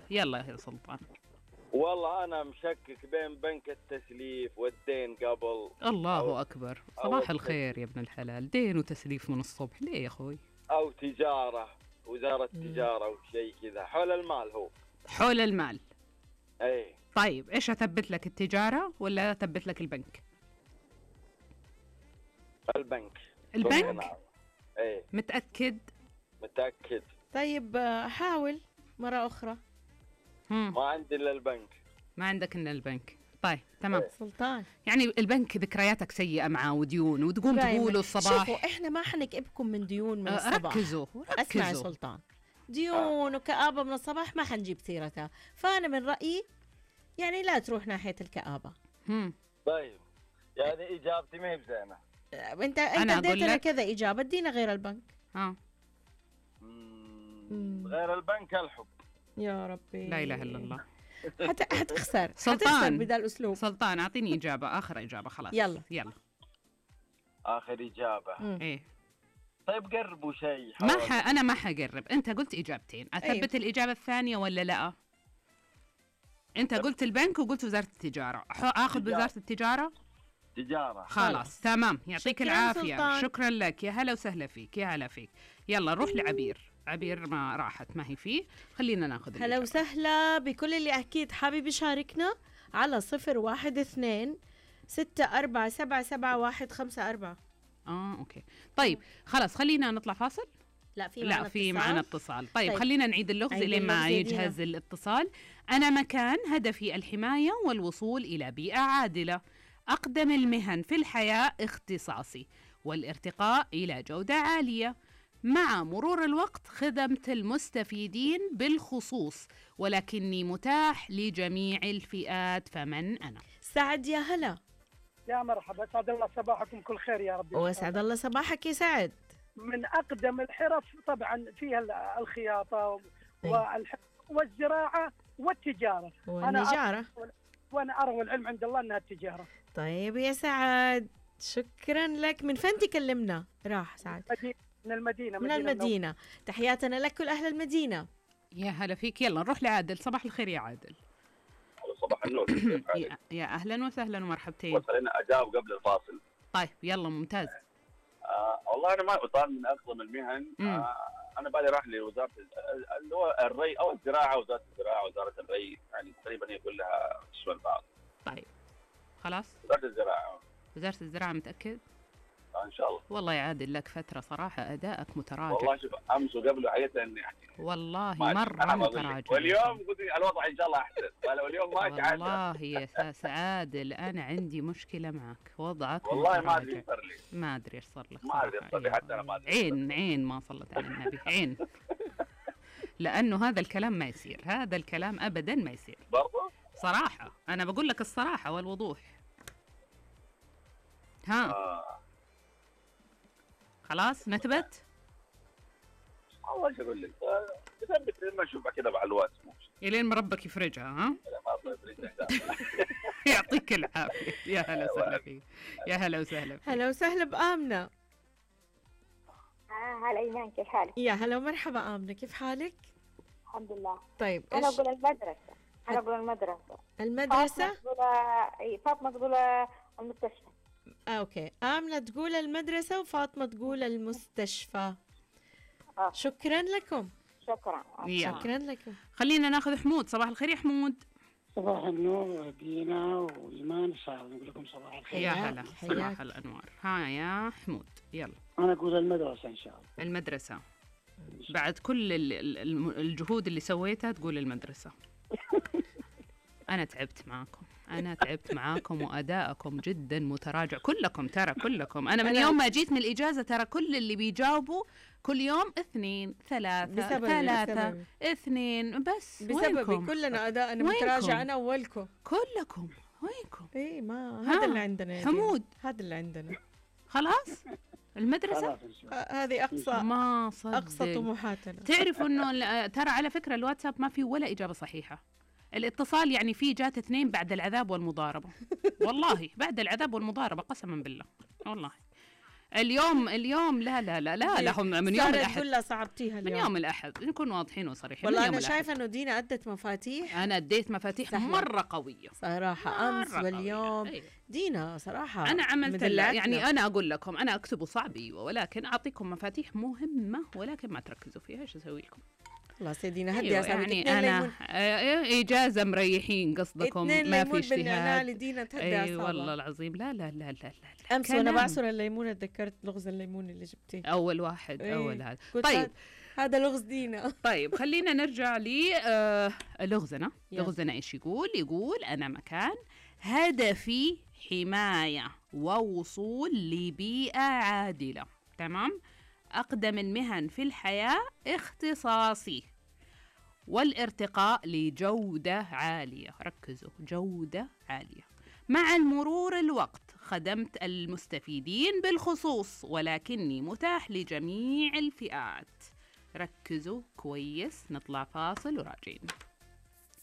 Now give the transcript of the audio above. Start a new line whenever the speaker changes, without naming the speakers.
يلا يا سلطان.
والله أنا مشكك بين بنك التسليف والدين قبل.
الله أكبر، صباح الخير يا ابن الحلال. دين وتسليف من الصبح ليه يا أخوي؟
أو تجارة، وزارة تجارة وشيء كذا حول المال. هو
حول المال.
أي.
طيب إيش أثبت لك، التجارة ولا أثبت لك البنك؟
البنك.
البنك؟
أي.
متأكد؟
متأكد.
طيب حاول مرة أخرى.
ما عندي إلا البنك.
ما عندك إلا البنك. طيب تمام.
سلطان
يعني البنك ذكرياتك سيئة معه وديون، وتقوم تقولوا الصباح.
شوفوا إحنا ما حنكئبكم من ديون من الصباح.
ركزوا.
اسمع يا سلطان، ديون وكآبة من الصباح ما حنجيب سيرتها، فأنا من رأيي يعني لا تروح ناحية الكآبة.
طيب يعني إجابتي ما هي بزينة.
أنت اديتنا كذا إجابة، ادينا غير البنك.
غير البنك الحب.
يا ربي
لا إله إلا الله.
حتخسر
سلطان
بدا الأسلوب.
سلطان أعطيني إجابة، آخر إجابة خلاص.
يلا
آخر إجابة.
إيه.
طيب قربوا شيء.
أنا ما حقرب. أنت قلت إجابتين، أثبت الإجابة الثانية ولا لا؟ أنت قلت البنك وقلت وزارة التجارة، آخذ بوزارة التجارة.
تجارة.
خلاص تمام، يعطيك العافية.
سلطان.
شكرا لك، يا هلا وسهلا فيك، يا هلا فيك. يلا نروح لعبير. عبير ما راحت، ما هي فيه. خلينا ناخذ
هلا وسهلا بكل اللي أكيد حابب يشاركنا على 012-6477154.
أوكي طيب خلاص خلينا نطلع فاصل. لا في معنا اتصال. طيب خلينا نعيد اللغز لين ما يجهز الاتصال. أنا مكان هدفي الحماية والوصول إلى بيئة عادلة. أقدم المهن في الحياة اختصاصي، والارتقاء إلى جودة عالية. مع مرور الوقت خدمت المستفيدين بالخصوص، ولكني متاح لجميع الفئات. فمن أنا؟
سعد يا هلا.
يا مرحبا، سعد الله صباحكم كل خير يا رب.
وسعد الله صباحك يا سعد.
من أقدم الحرف طبعا فيها الخياطة والزراعة والتجارة
والنجارة.
وأنا أرى والعلم عند الله أنها التجارة.
طيب يا سعد شكرا لك. من فين تكلمنا؟ راح سعد.
من المدينة.
من المدينة. تحياتنا لك كل أهل المدينة.
يا هلا فيك. يلا نروح لعادل. صباح الخير يا عادل.
صباح النور.
يا أهلا وسهلا ومرحبتين.
وصلنا أجاوب قبل الفاصل.
طيب يلا ممتاز.
والله أنا ما أطال من أقدم المهن. أنا بالي راح لوزارة اللي هو الري أو الزراعة، وزارة الزراعة وزارة الري، يعني تقريبا هي كلها تشمل بعض.
طيب خلاص
وزارة الزراعة.
وزارة الزراعة متأكد؟
إن شاء الله.
والله يا عادل لك فترة صراحة أدائك متراجع.
والله شوف أمس وقبله حقيقة يعني
والله مرة متراجع.
واليوم قلت الوضع إن شاء الله أحسن. واليوم ماشي عادل.
والله يا عادل أنا عندي مشكلة معك، وضعك
والله ما أدري صار لي.
ما أدري إيش صار لك.
ما أدري صار لي، حتى أنا ما أدري.
عين ما صلت على النبي. عين. لأنه هذا الكلام ما يصير، هذا الكلام أبدا ما يصير
برضه
صراحة. أنا بقول لك الصراحة والوضوح. خلاص نثبت.
أول شيء أقول لك نثبت لما نشوفها كذا مع الوقت.
إلين ما ربك يفرجها. يعطيك العافية. يا هلا وسهلا فيك. يا هلا وسهلا فيك.
هلا وسهلا بآمنة.
هلا إيمان، كيف حالك؟
يا هلا ومرحبا آمنة، كيف حالك؟
الحمد لله.
طيب
أنا أقول المدرسة.
المدرسة؟
فاطمة تقول المستشفى.
أوكي، آمنة تقول المدرسة وفاطمة تقول المستشفى. شكرا لكم.
شكرا
لكم.
خلينا ناخذ حمود. صباح الخير يا حمود.
صباح النور دينا وإيمان. صاحب نقول لكم صباح الخير.
يا هلا. صباح الأنوار. يا حمود يلا.
أنا أقول المدرسة إن شاء الله.
المدرسة بعد كل الجهود اللي سويتها تقول المدرسة. أنا تعبت معاكم وأداءكم جدا متراجع كلكم. كلكم. أنا من يوم ما جيت من الإجازة ترى كل اللي بيجاوبوا كل يوم 2 3 2 بس.
بسببي كلنا أداءنا متراجع. أنا أولكم.
كلكم وينكم؟
إيه ما هذا اللي عندنا يا
حمود.
هذا اللي عندنا.
خلاص المدرسة
هذه أقصى طموحاتنا.
تعرفوا إنه ترى على فكرة الواتساب ما فيه ولا إجابة صحيحة. الاتصال يعني فيه جات 2 بعد العذاب والمضاربة. والله بعد العذاب والمضاربة قسما بالله والله. اليوم لا لهم من يوم الأحد.
كلها صعبتيها اليوم.
من يوم الأحد نكون واضحين وصريحين.
والله أنا شايفة إنه دينا أدت مفاتيح.
أنا أديت مفاتيح مرة قوية
صراحة أمس واليوم. أيوة. دينا صراحة
أنا عملت يعني أنا أقول لكم أنا أكتب صعب ولكن أعطيكم مفاتيح مهمة ولكن ما تركزوا فيها. إيش أسوي لكم؟
خلاص يا دينا هدي.
أيوة يعني أنا إجازة مريحين قصدكم ما في اجتهاد.
دينا تهدي
أي والله العظيم. لا
أمس وأنا بعصر الليمون تذكرت لغز الليمون اللي جبتيه
أول واحد. أول هذا.
طيب هذا لغز دينا.
طيب خلينا نرجع لغزنا. لغزنا إيش يقول أنا مكان هدفي حماية ووصول لبيئة عادلة. تمام. أقدم المهن في الحياة اختصاصي والارتقاء لجودة عالية. ركزوا، جودة عالية. مع المرور الوقت خدمت المستفيدين بالخصوص ولكني متاح لجميع الفئات. ركزوا كويس. نطلع فاصل وراجعين.